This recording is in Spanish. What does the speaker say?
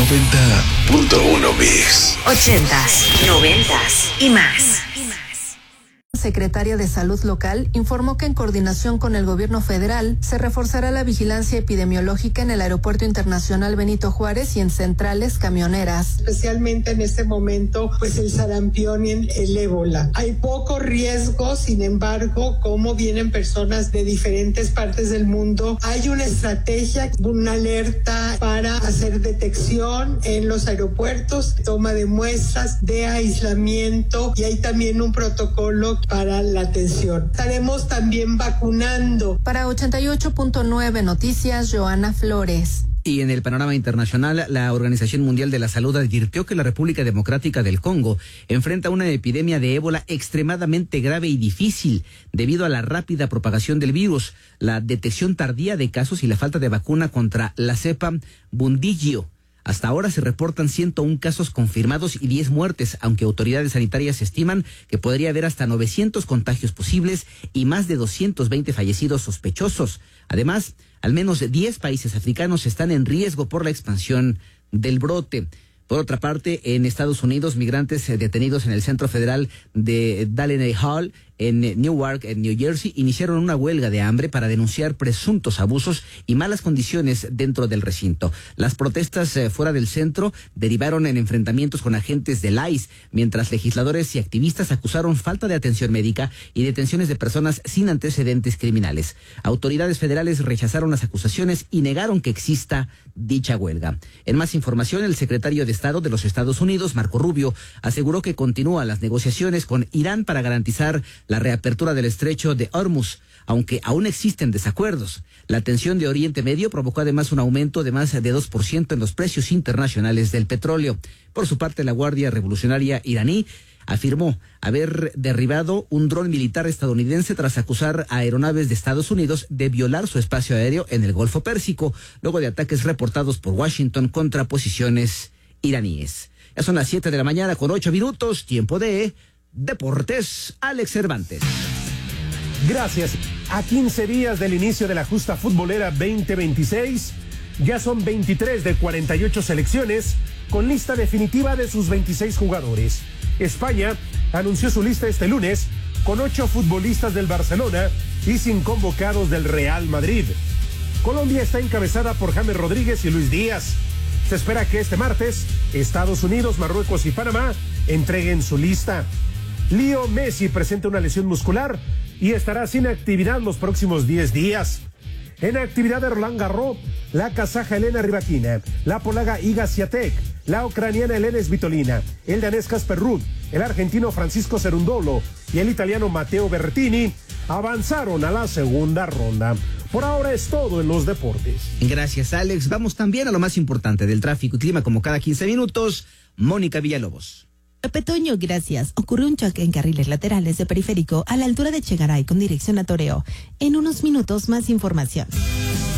90.1 Mix. 80s, 90s y más. Secretaria de Salud local informó que en coordinación con el gobierno federal se reforzará la vigilancia epidemiológica en el Aeropuerto Internacional Benito Juárez y en centrales camioneras. Especialmente en este momento, pues el sarampión y el ébola. Hay poco riesgo, sin embargo, como vienen personas de diferentes partes del mundo, hay una estrategia, una alerta para hacer detección en los aeropuertos, toma de muestras, de aislamiento, y hay también un protocolo para la atención. Estaremos también vacunando. Para 88.9 Noticias, Joana Flores. Y en el panorama internacional, la Organización Mundial de la Salud advirtió que la República Democrática del Congo enfrenta una epidemia de ébola extremadamente grave y difícil debido a la rápida propagación del virus, la detección tardía de casos y la falta de vacuna contra la cepa Bundibugyo. Hasta ahora se reportan 101 casos confirmados y 10 muertes, aunque autoridades sanitarias estiman que podría haber hasta 900 contagios posibles y más de 220 fallecidos sospechosos. Además, al menos 10 países africanos están en riesgo por la expansión del brote. Por otra parte, en Estados Unidos, migrantes detenidos en el Centro Federal de Dalleney Hall, en Newark, en New Jersey, iniciaron una huelga de hambre para denunciar presuntos abusos y malas condiciones dentro del recinto. Las protestas fuera del centro derivaron en enfrentamientos con agentes del ICE, mientras legisladores y activistas acusaron falta de atención médica y detenciones de personas sin antecedentes criminales. Autoridades federales rechazaron las acusaciones y negaron que exista dicha huelga. En más información, el secretario de Estado de los Estados Unidos, Marco Rubio, aseguró que continúan las negociaciones con Irán para garantizar la reapertura del estrecho de Hormuz, aunque aún existen desacuerdos. La tensión de Oriente Medio provocó además un aumento de más de 2% en los precios internacionales del petróleo. Por su parte, la Guardia Revolucionaria iraní afirmó haber derribado un dron militar estadounidense tras acusar a aeronaves de Estados Unidos de violar su espacio aéreo en el Golfo Pérsico, luego de ataques reportados por Washington contra posiciones iraníes. Ya son las 7 de la mañana con 8 minutos, tiempo de Deportes. Alex Cervantes. Gracias. A 15 días del inicio de la justa futbolera 2026, ya son 23 de 48 selecciones con lista definitiva de sus 26 jugadores. España anunció su lista este lunes con 8 futbolistas del Barcelona y 5 convocados del Real Madrid. Colombia está encabezada por James Rodríguez y Luis Díaz. Se espera que este martes Estados Unidos, Marruecos y Panamá entreguen su lista. Leo Messi presenta una lesión muscular y estará sin actividad los próximos 10 días. En actividad de Roland Garros, la kazaja Elena Rybakina, la polaca Iga Swiatek, la ucraniana Elena Svitolina, el danés Casper Ruud, el argentino Francisco Cerundolo y el italiano Matteo Berrettini avanzaron a la segunda ronda. Por ahora es todo en los deportes. Gracias, Alex. Vamos también a lo más importante del tráfico y clima, como cada 15 minutos. Mónica Villalobos. Pepe Toño, gracias. Ocurrió un choque en carriles laterales de periférico a la altura de Chegaray con dirección a Toreo. En unos minutos más información.